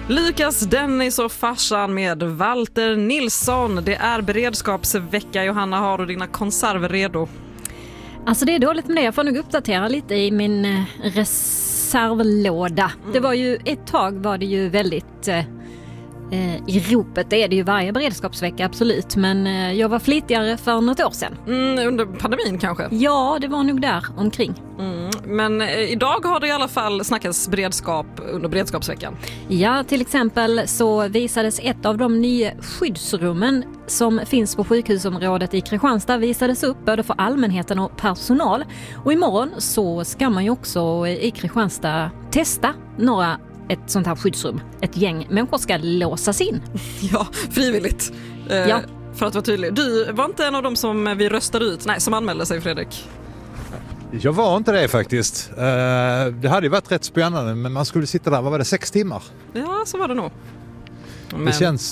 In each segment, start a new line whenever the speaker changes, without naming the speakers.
Lukas, Dennis och farsan med Walter Nilsson. Det är beredskapsvecka. Johanna, har du dina konserver redo?
Alltså det är dåligt med det. Jag får nog uppdatera lite i min reservlåda. Det var ju ett tag var det ju väldigt i ropet. Det är det ju varje beredskapsvecka, absolut. Men jag var flitigare för något år sedan.
Under pandemin kanske?
Ja, det var nog där omkring.
Men idag har det i alla fall snackats beredskap under beredskapsveckan.
Ja, till exempel så visades ett av de nya skyddsrummen som finns på sjukhusområdet i Kristianstad visades upp både för allmänheten och personal. Och imorgon så ska man ju också i Kristianstad testa ett sånt här skyddsrum. Ett gäng människor ska låsas in.
Ja, frivilligt.
Ja.
För att vara tydlig. Du var inte en av dem som vi röstade ut. Nej, som anmälde sig, Fredrik.
Jag var inte det faktiskt. Det hade ju varit rätt spännande, men man skulle sitta där, vad var det, 6 timmar?
Ja, så var det nog. Men...
Det känns...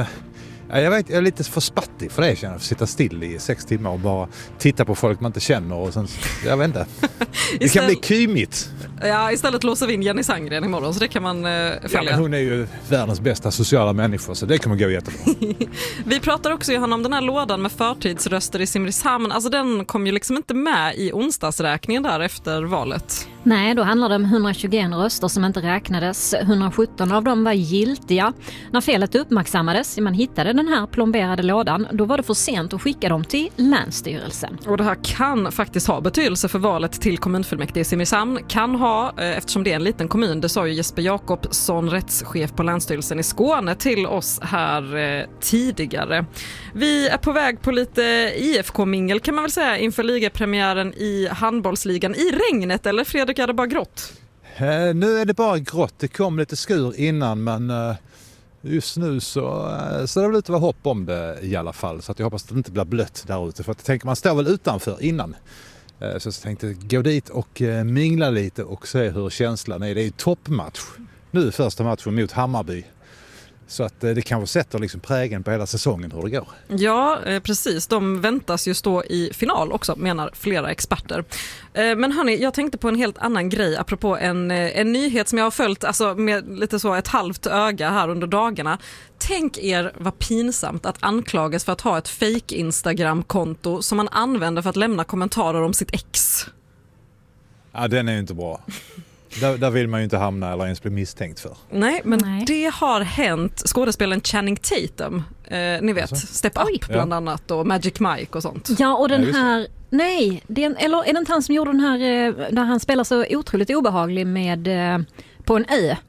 jag är lite för spattig för det, känner jag. För att sitta still i 6 timmar och bara titta på folk man inte känner. Och sen, jag vet inte. Det kan bli kymigt.
Ja, istället låser vi in Jenny Sandgren imorgon, så det kan man följa.
Ja, hon är ju världens bästa sociala människa, så det kommer gå jättebra.
Vi pratar också, Johanna, om den här lådan med förtidsröster i Simrishamn. Alltså den kom ju liksom inte med i onsdagsräkningen där efter valet.
Nej, då handlar det om 121 röster som inte räknades. 117 av dem var giltiga. När felet uppmärksammades, man hittade den här plomberade lådan, då var det för sent att skicka dem till Länsstyrelsen.
Och det här kan faktiskt ha betydelse för valet till kommunfullmäktige i Simrishamn. Kan ha, eftersom det är en liten kommun. Det sa ju Jesper Jakobsson, rättschef på Länsstyrelsen i Skåne, till oss här tidigare. Vi är på väg på lite IFK-mingel kan man väl säga inför ligapremiären i handbollsligan. I regnet, eller Fredrik, är det bara grått?
Nu är det bara grått. Det kom lite skur innan, men just nu så det är väl lite hopp om det i alla fall. Så att jag hoppas att det inte blir blött där ute. För att jag tänker, man står väl utanför innan. Så jag tänkte gå dit och mingla lite och se hur känslan är. Det är ju toppmatch. Nu första matchen mot Hammarby. Så att det kanske sätter liksom prägen på hela säsongen hur det går.
Ja, precis. De väntas ju stå i final också, menar flera experter. Men hörni, jag tänkte på en helt annan grej apropå en nyhet som jag har följt alltså med lite så ett halvt öga här under dagarna. Tänk er vad pinsamt att anklagas för att ha ett fake Instagram-konto som man använder för att lämna kommentarer om sitt ex.
Ja, den är ju inte bra. Där vill man ju inte hamna eller ens bli misstänkt för.
Nej, men det har hänt. Skådespelaren Channing Tatum, ni vet, alltså? Step Up bland annat och Magic Mike och sånt.
Ja, och den här... Nej, eller är det inte han som gjorde den här där han spelar så otroligt obehaglig med på en ö